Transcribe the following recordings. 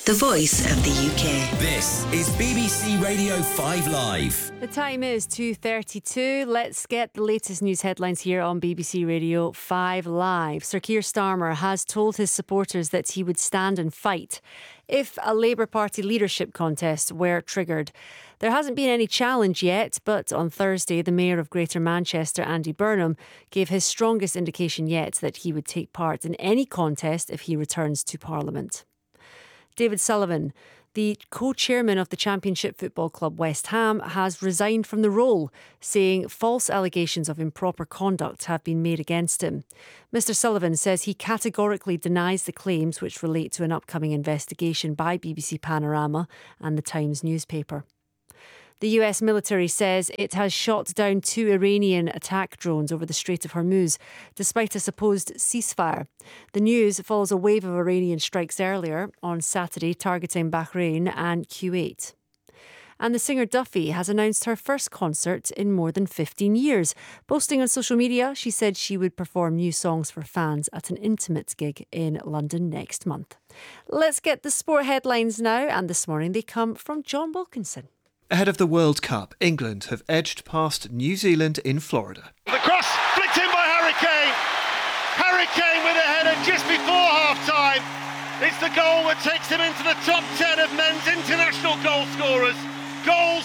the voice of the UK. This is BBC Radio 5 Live. The time is 2:32. Let's get the latest news headlines here on BBC Radio 5 Live. Sir Keir Starmer has told his supporters that he would stand and fight if a Labour Party leadership contest were triggered. There hasn't been any challenge yet, but on Thursday, the Mayor of Greater Manchester, Andy Burnham, gave his strongest indication yet that he would take part in any contest if he returns to Parliament. David Sullivan, the co-chairman of the Championship football club West Ham, has resigned from the role, saying false allegations of improper conduct have been made against him. Mr Sullivan says he categorically denies the claims which relate to an upcoming investigation by BBC Panorama and the Times newspaper. The US military says it has shot down 2 Iranian attack drones over the Strait of Hormuz, despite a supposed ceasefire. The news follows a wave of Iranian strikes earlier on Saturday targeting Bahrain and Kuwait. And the singer Duffy has announced her first concert in more than 15 years. Posting on social media, she said she would perform new songs for fans at an intimate gig in London next month. Let's get the sport headlines now, and this morning they come from John Wilkinson. Ahead of the World Cup, England have edged past New Zealand in Florida. The cross flicked in by Harry Kane. Harry Kane with a header just before half-time. It's the goal that takes him into the top 10 of men's international goal scorers. Goal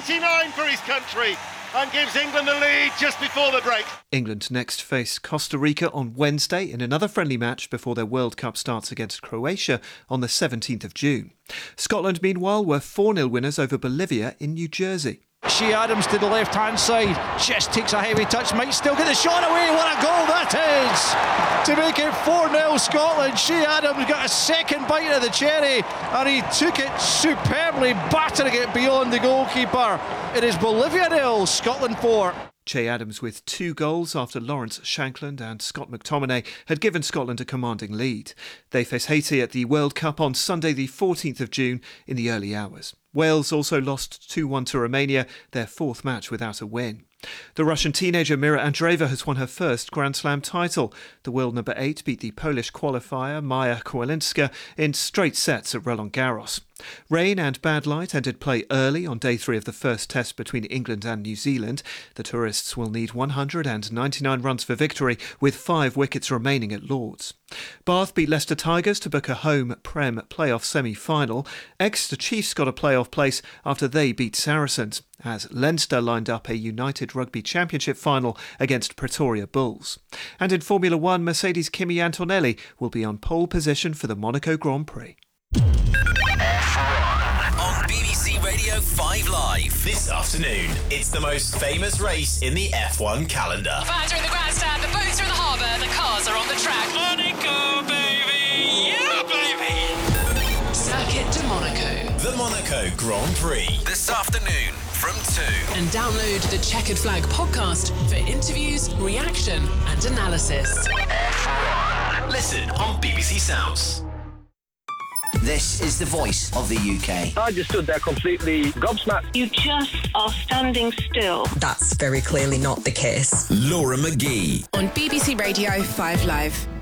79 for his country and gives England the lead just before the break. England next face Costa Rica on Wednesday in another friendly match before their World Cup starts against Croatia on the 17th of June. Scotland, meanwhile, were 4-0 winners over Bolivia in New Jersey. Shea Adams to the left-hand side, just takes a heavy touch, might still get the shot away. What a goal that is! To make it 4-0 Scotland, Shea Adams got a second bite of the cherry and he took it superbly, battering it beyond the goalkeeper. It is Bolivia 0, Scotland 4. Shea Adams with 2 goals after Lawrence Shankland and Scott McTominay had given Scotland a commanding lead. They face Haiti at the World Cup on Sunday the 14th of June in the early hours. Wales also lost 2-1 to Romania, their 4th match without a win. The Russian teenager Mira Andreeva has won her first Grand Slam title. The world number 8 beat the Polish qualifier Maja Kowalinska in straight sets at Roland Garros. Rain and bad light ended play early on day 3 of the first test between England and New Zealand. The tourists will need 199 runs for victory, with 5 wickets remaining at Lord's. Bath beat Leicester Tigers to book a home Prem playoff semi-final. Exeter Chiefs got a playoff place after they beat Saracens, as Leinster lined up a United Rugby Championship final against Pretoria Bulls. And in Formula 1, Mercedes' Kimi Antonelli will be on pole position for the Monaco Grand Prix. On BBC Radio 5 Live. This afternoon, it's the most famous race in the F1 calendar. Fans are in the grandstand, the boats are in the harbour, the cars are on the track. Monaco, baby! Yeah, baby! Circuit de Monaco. The Monaco Grand Prix. This afternoon from 2. And download the Checkered Flag podcast for interviews, reaction and analysis. Listen on BBC Sounds. This is the voice of the UK. I just stood there completely gobsmacked. You just are standing still. That's very clearly not the case. Laura McGee. On BBC Radio 5 Live.